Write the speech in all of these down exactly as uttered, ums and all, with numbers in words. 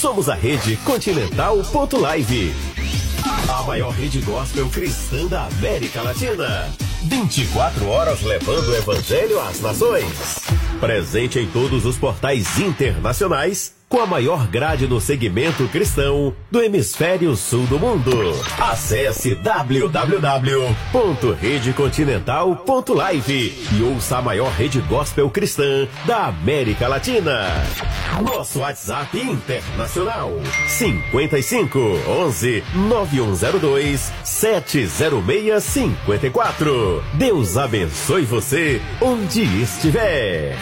Somos a Rede Continental ponto live, a maior rede gospel cristã da América Latina. vinte e quatro horas levando o evangelho às nações. Presente em todos os portais internacionais, com a maior grade no segmento cristão do hemisfério sul do mundo. Acesse w w w ponto rede continental ponto live e ouça a maior rede gospel cristã da América Latina. Nosso WhatsApp internacional cinquenta e cinco, onze, nove um zero dois, sete zero seis cinco quatro. Deus abençoe você onde estiver.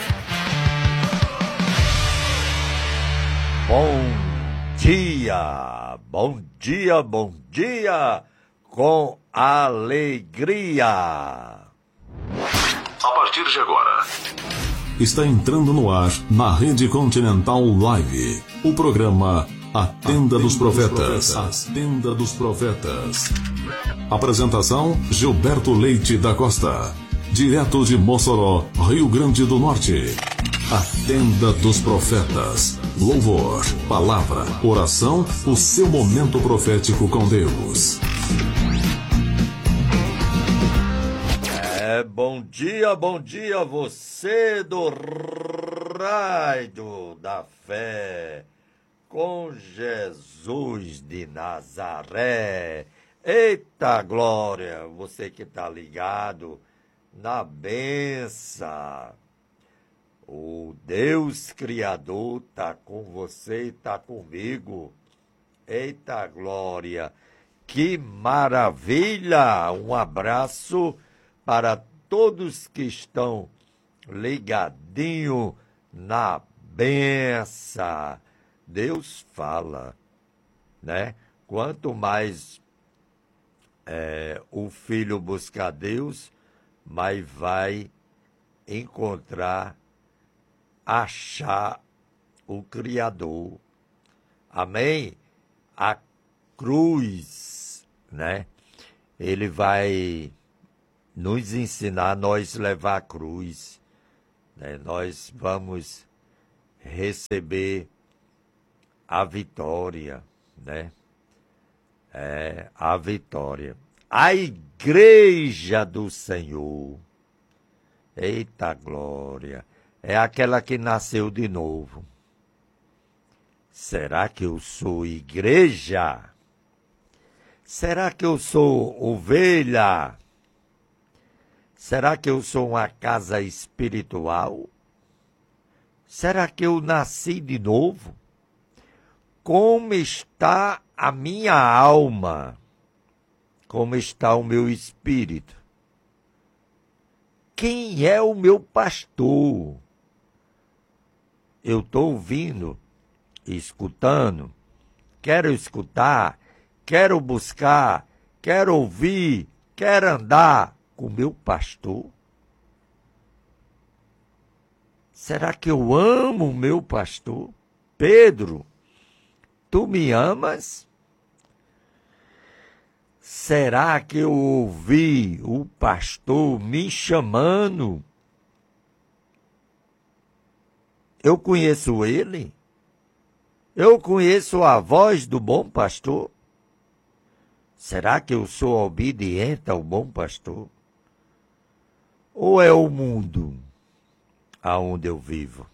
Bom dia, bom dia, bom dia, com alegria. A partir de agora, está entrando no ar, na Rede Continental Live, o programa A Tenda dos Profetas. A Tenda dos Profetas. Apresentação, Gilberto Leite da Costa. Direto de Mossoró, Rio Grande do Norte. A Tenda dos Profetas. Louvor, palavra, oração, o seu momento profético com Deus. É, bom dia, bom dia, você do raio da fé, com Jesus de Nazaré. Eita glória, você que tá ligado na benção. O Deus Criador tá com você e tá comigo. Eita glória, que maravilha! Um abraço para todos que estão ligadinho na benção. Deus fala, né? Quanto mais é, o filho buscar Deus, mais vai encontrar, achar o Criador. Amém? A cruz, né? Ele vai nos ensinar a nós levar a cruz, né? Nós vamos receber a vitória, né? É, a vitória. A igreja do Senhor, eita glória, é aquela que nasceu de novo. Será que eu sou igreja? Será que eu sou ovelha? Será que eu sou uma casa espiritual? Será que eu nasci de novo? Como está a minha alma? Como está o meu espírito? Quem é o meu pastor? Eu estou ouvindo, escutando, quero escutar, quero buscar, quero ouvir, quero andar com o meu pastor? Será que eu amo o meu pastor? Pedro, tu me amas? Será que eu ouvi o pastor me chamando? Eu conheço ele? Eu conheço a voz do bom pastor? Será que eu sou obediente ao bom pastor? Ou é o mundo aonde eu vivo?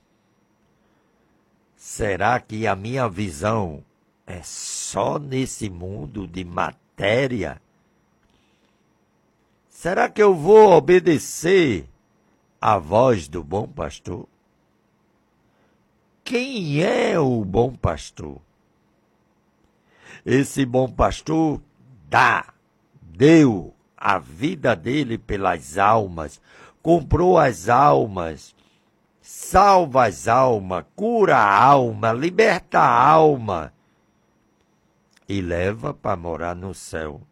Será que a minha visão é só nesse mundo de matéria? Será que eu vou obedecer à voz do bom pastor? Quem é o bom pastor? Esse bom pastor dá, deu a vida dele pelas almas, comprou as almas, salva as almas, cura a alma, liberta a alma e leva para morar no céu.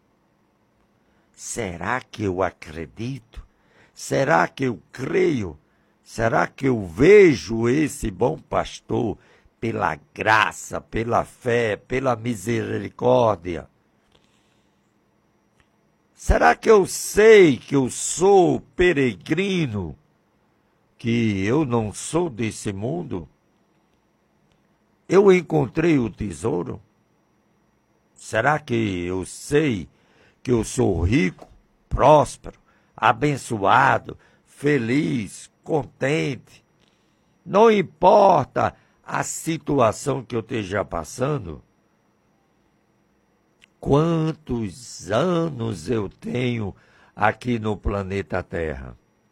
Será que eu acredito? Será que eu creio? Será que eu vejo esse bom pastor pela graça, pela fé, pela misericórdia? Será que eu sei que eu sou peregrino, que eu não sou desse mundo? Eu encontrei o tesouro? Será que eu sei que eu sou rico, próspero, abençoado, feliz, contente? Não importa a situação que eu esteja passando. Quantos anos eu tenho aqui no planeta Terra?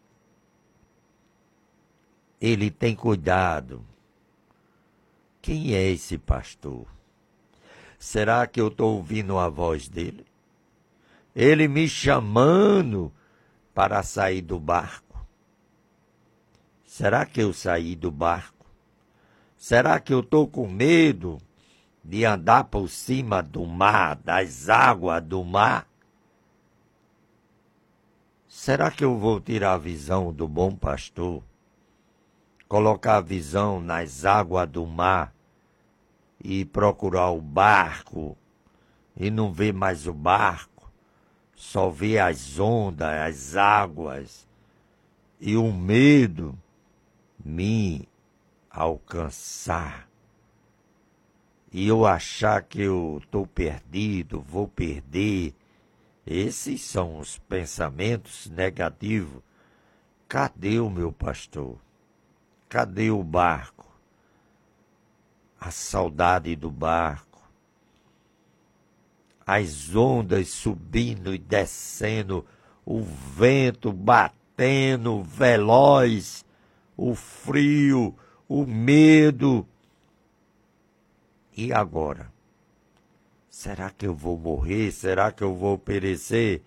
Ele tem cuidado. Quem é esse pastor? Será que eu estou ouvindo a voz dele? Ele me chamando para sair do barco? Será que eu saí do barco? Será que eu estou com medo de andar por cima do mar, das águas do mar? Será que eu vou tirar a visão do bom pastor? Colocar a visão nas águas do mar e procurar o barco e não ver mais o barco, só ver as ondas, as águas e o medo me alcançar e eu achar que eu estou perdido, vou perder? Esses são os pensamentos negativos. Cadê o meu pastor? Cadê o barco? A saudade do barco. As ondas subindo e descendo, o vento batendo veloz, o frio, o medo. E agora? Será que eu vou morrer? Será que eu vou perecer?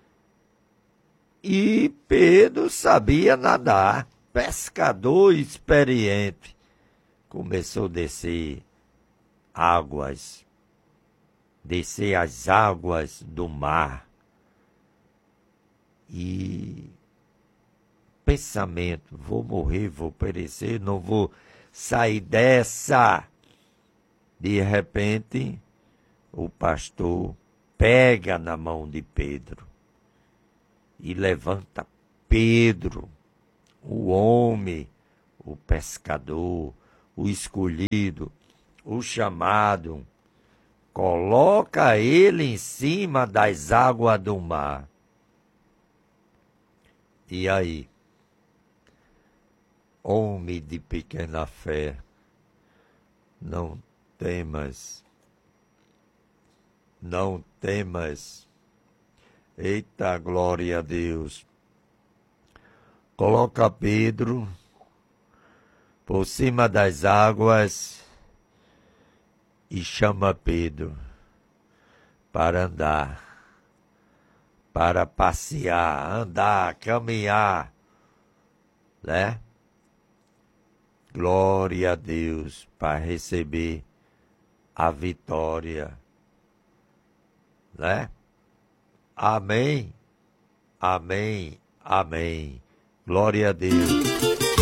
E Pedro sabia nadar, pescador experiente. Começou a descer águas, descer as águas do mar. E pensamento, vou morrer, vou perecer, não vou sair dessa. De repente, o pastor pega na mão de Pedro e levanta Pedro, o homem, o pescador, o escolhido, o chamado, coloca ele em cima das águas do mar. E aí, homem de pequena fé, não temas, não temas. Eita, glória a Deus. Coloca Pedro por cima das águas e chama Pedro para andar, para passear, andar, caminhar, né? Glória a Deus, para receber a vitória, né? Amém, amém, amém. Glória a Deus.